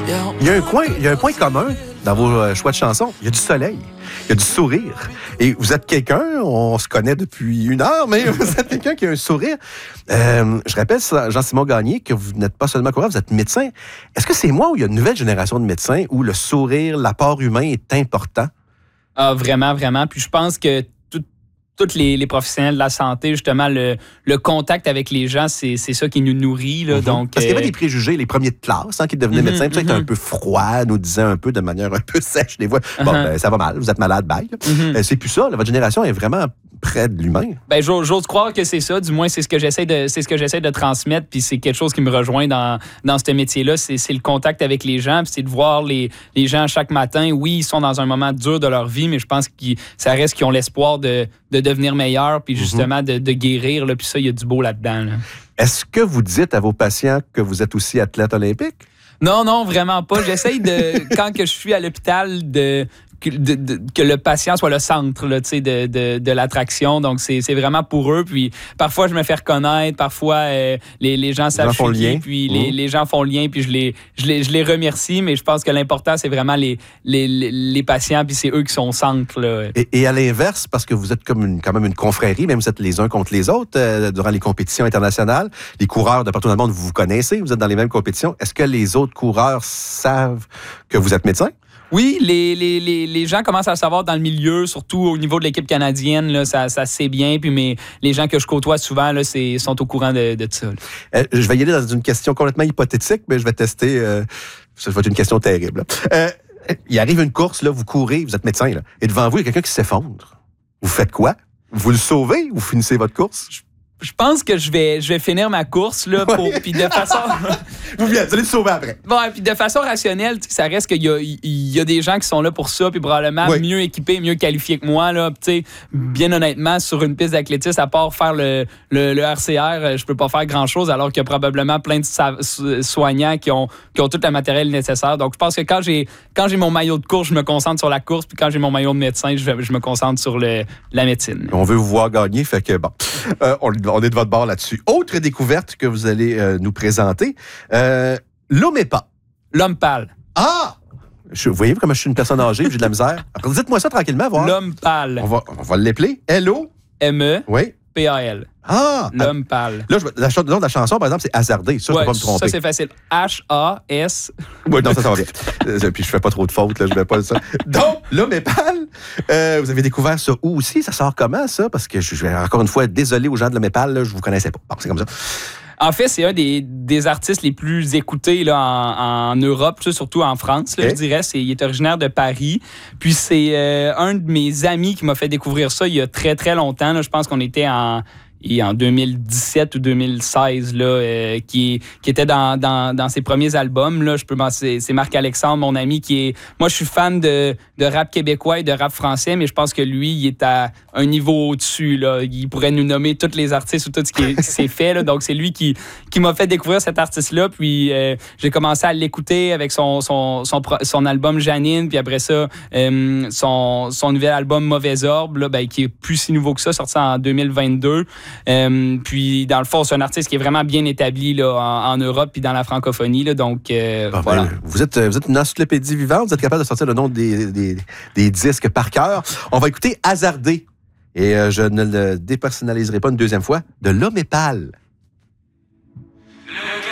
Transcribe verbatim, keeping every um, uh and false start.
Il y a un coin, il y a un point commun dans vos euh, choix de chansons. Il y a du soleil, il y a du sourire. Et vous êtes quelqu'un, on se connaît depuis une heure, mais vous êtes quelqu'un qui a un sourire. Euh, je rappelle, Jean-Simon Gagné, que vous n'êtes pas seulement coureur, vous êtes médecin. Est-ce que c'est moi ou il y a une nouvelle génération de médecins où le sourire, l'apport humain est important? Ah, vraiment, vraiment. Puis je pense que tous les, les professionnels de la santé, justement, le, le contact avec les gens, c'est, c'est ça qui nous nourrit. Là, mm-hmm. donc, Parce qu'il y avait des préjugés, les premiers de classe, hein, qui devenaient mm-hmm, médecins, puis mm-hmm. un peu froid, nous disaient un peu de manière un peu sèche des fois. Bon, uh-huh. ben, ça va mal, vous êtes malade, bye. Mm-hmm. Euh, c'est plus ça, là, votre génération est vraiment près de l'humain. Ben, j'ose, j'ose croire que c'est ça, du moins, c'est ce que j'essaie de, c'est ce que j'essaie de transmettre, puis c'est quelque chose qui me rejoint dans, dans ce métier-là, c'est, c'est le contact avec les gens, puis c'est de voir les, les gens chaque matin. Oui, ils sont dans un moment dur de leur vie, mais je pense que ça reste qu'ils ont l'espoir de, de devenir meilleurs, puis justement de, de guérir, là, puis ça, il y a du beau là-dedans. Là. Est-ce que vous dites à vos patients que vous êtes aussi athlète olympique? Non, non, vraiment pas. J'essaye de, quand que je suis à l'hôpital, de... Que, de, de, que le patient soit le centre là, de, de, de l'attraction. Donc, c'est, c'est vraiment pour eux. Puis, parfois, je me fais reconnaître. Parfois, euh, les, les gens savent je suis qui. Puis, mmh. les, les gens font le lien. Puis, je les, je, les, je les remercie. Mais je pense que l'important, c'est vraiment les, les, les patients. Puis, c'est eux qui sont au centre. Là. Et, et à l'inverse, parce que vous êtes comme une, quand même une confrérie, même vous êtes les uns contre les autres euh, durant les compétitions internationales. Les coureurs de partout dans le monde, vous vous connaissez. Vous êtes dans les mêmes compétitions. Est-ce que les autres coureurs savent que vous êtes médecin? Oui, les, les, les, les gens commencent à le savoir dans le milieu, surtout au niveau de l'équipe canadienne, là, ça, ça se sait bien. Puis mes, les gens que je côtoie souvent là, c'est, sont au courant de, de ça. Euh, je vais y aller dans une question complètement hypothétique, mais je vais tester. Euh, ça va être une question terrible. Euh, il arrive une course, là, vous courez, vous êtes médecin, là, et devant vous, il y a quelqu'un qui s'effondre. Vous faites quoi? Vous le sauvez ou vous finissez votre course? Je... Je pense que je vais, je vais finir ma course là, pour, oui. puis de façon. vous, vous allez le sauver après. Bon, puis de façon rationnelle, ça reste qu'il y a, il y a des gens qui sont là pour ça, puis probablement oui. mieux équipés, mieux qualifiés que moi. Là, bien honnêtement, sur une piste d'athlétisme, à part faire le, le, le R C R, je peux pas faire grand-chose, alors qu'il y a probablement plein de sa- soignants qui ont, qui ont tout le matériel nécessaire. Donc, je pense que quand j'ai, quand j'ai mon maillot de course, je me concentre sur la course, puis quand j'ai mon maillot de médecin, je, je me concentre sur le, la médecine. On veut vous voir gagner, fait que bon, euh, on On est de votre bord là-dessus. Autre découverte que vous allez euh, nous présenter, euh, l'Omépa. L'homme pâle. Ah! Je, voyez-vous comme je suis une personne âgée, j'ai de la misère? Alors, dites-moi ça tranquillement, voir. L'homme pâle. On va, on va l'appeler L O M E Oui. P A L. Ah! L'homme pâle. Là, je, la, le nom de la chanson, par exemple, c'est Hasardé. Ça, ouais, je peux pas me tromper. Ça, c'est facile. H A S Oui, non, ça, ça va bien. euh, puis je fais pas trop de fautes, là, je vais pas ça. Donc, l'homme est pâle. Euh, vous avez découvert ça où aussi? Ça sort comment, ça? Parce que je, je vais encore une fois être désolé aux gens de l'homme est pâle, là, je vous connaissais pas. Bon, c'est comme ça. En fait, c'est un des, des artistes les plus écoutés là, en, en Europe, surtout en France, là, okay. je dirais. C'est, il est originaire de Paris. Puis c'est euh, un de mes amis qui m'a fait découvrir ça il y a très, très longtemps. Là. Je pense qu'on était en... Et en deux mille dix-sept ou deux mille seize, là, euh, qui, qui était dans, dans, dans ses premiers albums. Là, je peux c'est, c'est Marc-Alexandre, mon ami, qui est... Moi, je suis fan de, de rap québécois et de rap français, mais je pense que lui, il est à un niveau au-dessus. Là. Il pourrait nous nommer tous les artistes ou tout ce qui, est, qui s'est fait. Là. Donc, c'est lui qui, qui m'a fait découvrir cet artiste-là. Puis, euh, j'ai commencé à l'écouter avec son, son, son, son album Janine. Puis après ça, euh, son, son nouvel album Mauvais Orbe, là, ben, qui est plus si nouveau que ça, sorti en deux mille vingt-deux. Euh, puis, dans le fond, c'est un artiste qui est vraiment bien établi là, en, en Europe puis dans la francophonie. Là, donc, euh, ah, voilà. Ben, vous, êtes, vous êtes une encyclopédie vivante. Vous êtes capable de sortir le nom des, des, des disques par cœur. On va écouter Hasardé. Et euh, je ne le dépersonnaliserai pas une deuxième fois. De l'Homme est pâle.